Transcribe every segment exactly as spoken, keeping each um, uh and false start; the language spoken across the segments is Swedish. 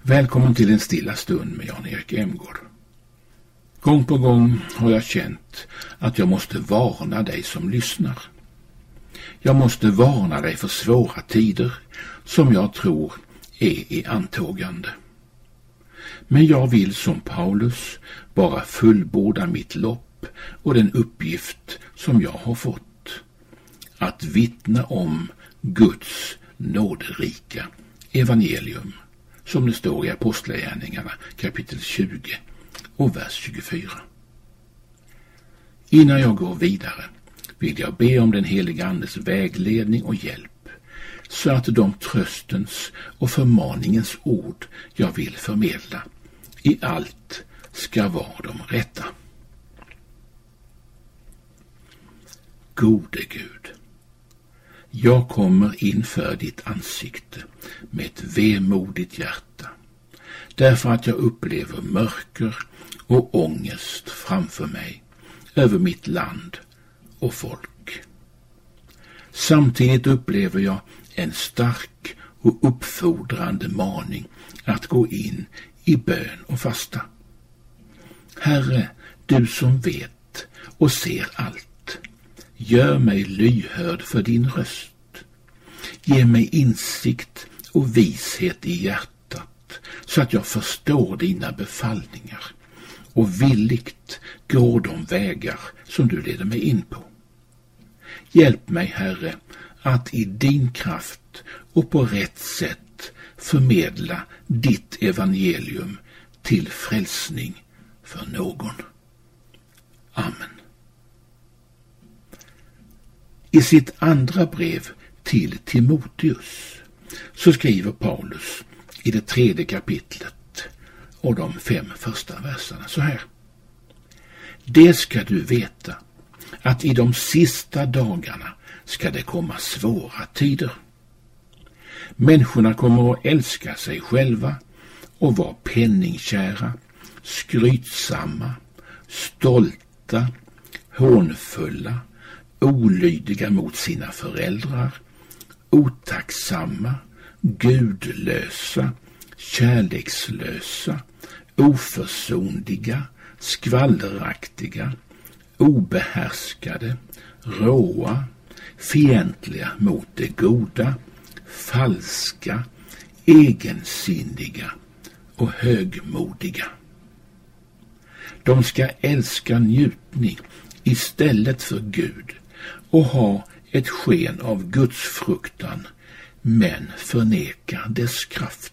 Välkommen till en stilla stund med Jan-Erik Emgård. Gång på gång har jag känt att jag måste varna dig som lyssnar. Jag måste varna dig för svåra tider som jag tror är i antågande. Men jag vill som Paulus bara fullborda mitt lopp och den uppgift som jag har fått. Att vittna om Guds nåderika evangelium, som det står i Apostlagärningarna kapitel tjugo och vers tjugofyra. Innan jag går vidare vill jag be om den heliga Andes vägledning och hjälp, så att de tröstens och förmaningens ord jag vill förmedla i allt ska vara de rätta. Gode Gud, jag kommer inför ditt ansikte med ett vemodigt hjärta, därför att jag upplever mörker och ångest framför mig över mitt land och folk. Samtidigt upplever jag en stark och uppfordrande maning att gå in i bön och fasta. Herre, du som vet och ser allt, gör mig lyhörd för din röst. Ge mig insikt och vishet i hjärtat, så att jag förstår dina befallningar och villigt går de vägar som du leder mig in på. Hjälp mig, Herre, att i din kraft och på rätt sätt förmedla ditt evangelium till frälsning för någon. Amen. I sitt andra brev till Timoteus så skriver Paulus i det tredje kapitlet och de fem första verserna så här. Det ska du veta, att i de sista dagarna ska det komma svåra tider. Människorna kommer att älska sig själva och vara penningkära, skrytsamma, stolta, hånfulla, olydiga mot sina föräldrar, otacksamma, gudlösa, kärlekslösa, oförsonliga, skvalleraktiga, obehärskade, råa, fientliga mot det goda, falska, egensinniga och högmodiga. De ska älska njutning istället för Gud och ha ett sken av Guds fruktan, men förneka dess kraft.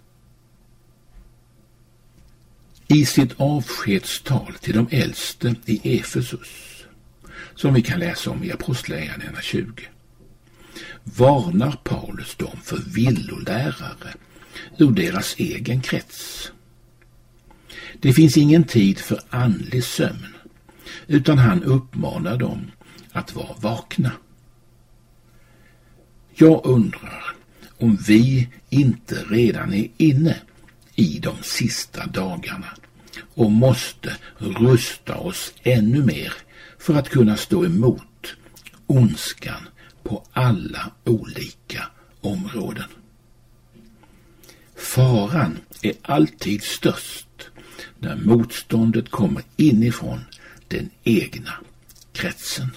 I sitt avskedstal till de äldste i Efesus, som vi kan läsa om i Apostlagärningarna tjugo, varnar Paulus dem för villolärare ur deras egen krets. Det finns ingen tid för andlig sömn, utan han uppmanar dem att vara vakna. Jag undrar om vi inte redan är inne i de sista dagarna och måste rusta oss ännu mer för att kunna stå emot ondskan på alla olika områden. Faran är alltid störst när motståndet kommer inifrån den egna kretsen.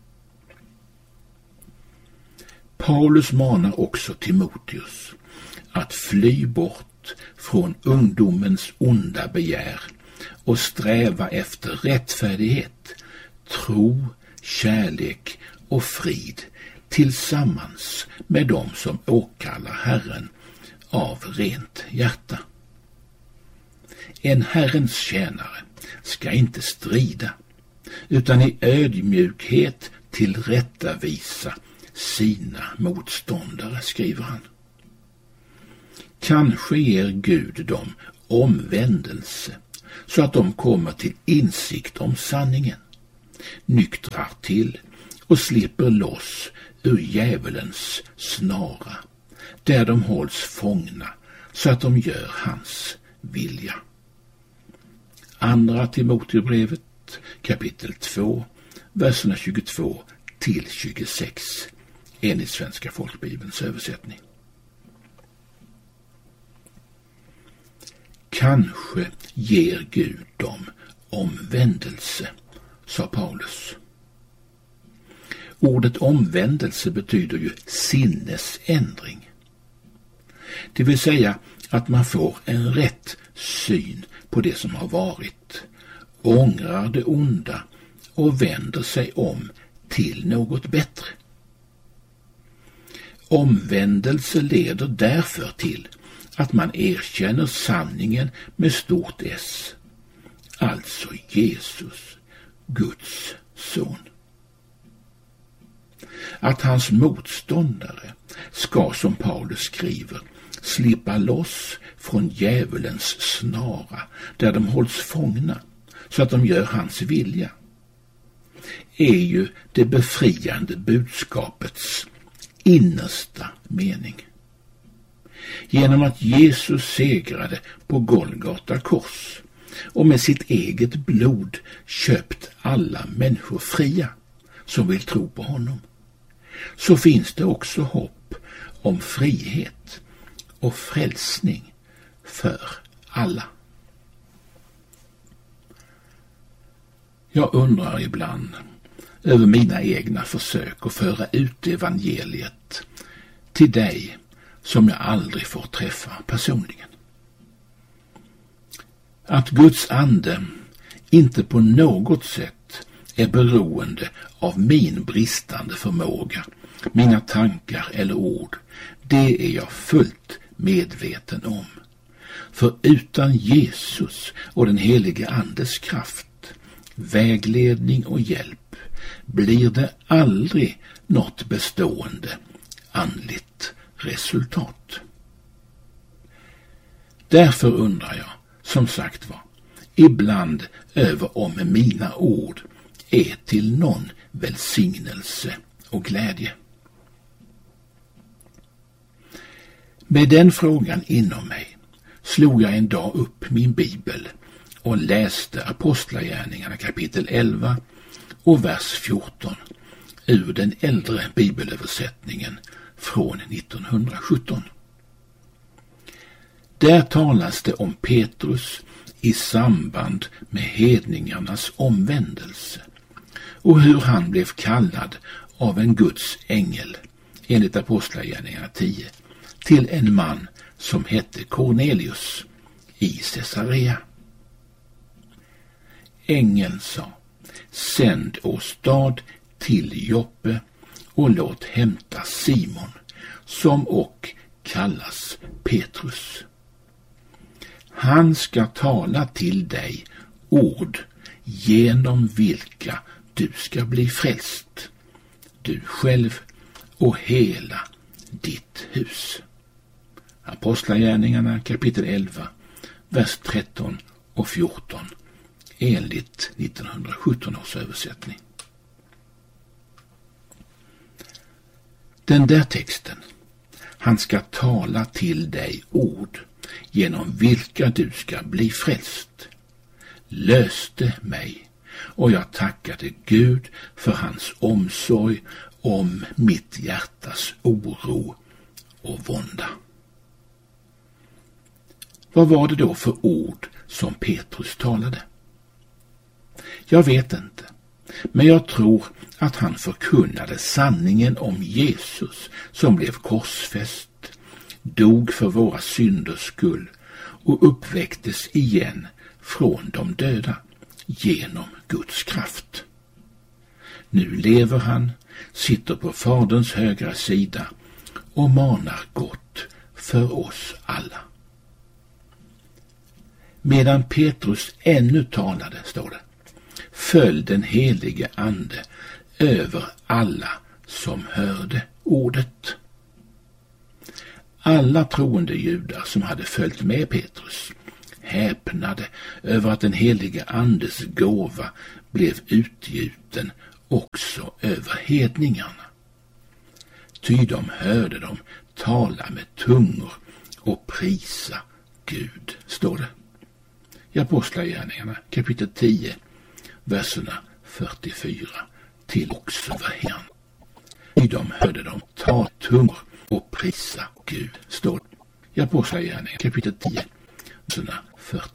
Paulus manar också Timoteus att fly bort från ungdomens onda begär och sträva efter rättfärdighet, tro, kärlek och frid tillsammans med dem som åkallar Herren av rent hjärta. En Herrens tjänare ska inte strida, utan i ödmjukhet tillrättavisa sina motståndare, skriver han. Kanske ger Gud dem omvändelse så att de kommer till insikt om sanningen, nyktrar till och slipper loss ur djävulens snara, där de hålls fångna så att de gör hans vilja. Andra Timoteusbrevet kapitel två, verserna tjugotvå till tjugosex enligt Svenska folkbibelns översättning. kanske ger Gud dem omvändelse, sa Paulus. Ordet omvändelse betyder ju sinnesändring. Det vill säga att man får en rätt syn på det som har varit, ångrar det onda och vänder sig om till något bättre. Omvändelse leder därför till att man erkänner sanningen med stort S, alltså Jesus, Guds son. Att hans motståndare ska, som Paulus skriver, slippa loss från djävulens snara där de hålls fångna så att de gör hans vilja, är ju det befriande budskapets innersta mening. Genom att Jesus segrade på Golgata kors och med sitt eget blod köpt alla människor fria som vill tro på honom, så finns det också hopp om frihet och frälsning för alla. Jag undrar ibland över mina egna försök att föra ut evangeliet till dig som jag aldrig får träffa personligen. Att Guds ande inte på något sätt är beroende av min bristande förmåga, mina tankar eller ord, det är jag fullt medveten om. För utan Jesus och den helige andes kraft, vägledning och hjälp blir det aldrig något bestående andligt resultat. Därför undrar jag, som sagt var, ibland över om mina ord är till någon välsignelse och glädje. Med den frågan inom mig slog jag en dag upp min bibel och läste Apostlagärningarna kapitel elva och vers fjorton ur den äldre bibelöversättningen från nittonhundrasjutton. Där talas det om Petrus i samband med hedningarnas omvändelse och hur han blev kallad av en Guds ängel, enligt Apostlagärningarna tio, till en man som hette Cornelius i Caesarea. Ängeln sa: sänd åstad till Joppe och låt hämta Simon, som och kallas Petrus. Han ska tala till dig ord genom vilka du ska bli frälst, du själv och hela ditt hus. Apostlagärningarna kapitel elva, vers tretton och fjorton, enligt nittonhundrasjutton års översättning. Den där texten, han ska tala till dig ord genom vilka du ska bli frälst, löste mig, och jag tackade Gud för hans omsorg om mitt hjärtas oro och vånda. Vad var det då för ord som Petrus talade? Jag vet inte, men jag tror att han förkunnade sanningen om Jesus som blev korsfäst, dog för våra synders skull och uppväcktes igen från de döda genom Guds kraft. Nu lever han, sitter på Faderns högra sida och manar gott för oss alla. Medan Petrus ännu talade, står det, föll den helige ande över alla som hörde ordet. Alla troende judar som hade följt med Petrus häpnade över att den helige andes gåva blev utgjuten också över hedningarna. Ty de hörde dem tala med tungor och prisa Gud, står det. I Apostlagärningarna kapitel tio, verserna fyrtiofyra till också över Herren. Ty de hörde dem tala tungor och prisa Gud, står det. I Apostlagärningarna kapitel tio, för